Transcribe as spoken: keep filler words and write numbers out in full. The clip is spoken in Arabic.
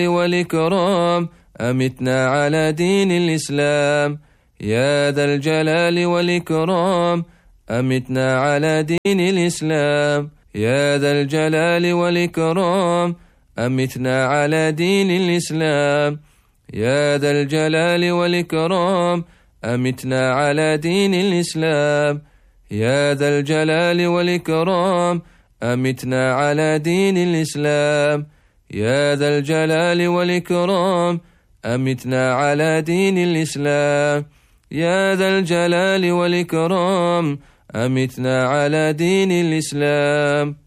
والإكرام أمتنا على دين الإسلام. يا ذا الجلال والإكرام أمتنا على دين الإسلام. يا ذا الجلال والإكرام أمتنا على دين الإسلام. يا ذا الجلال والإكرام أمتنا على دين الإسلام. يا ذا الجلال والإكرام أمتنا على دين الإسلام. يا ذا الجلال والإكرام أمتنا على دين الإسلام. يا ذا الجلال والإكرام أمتنا على دين الإسلام.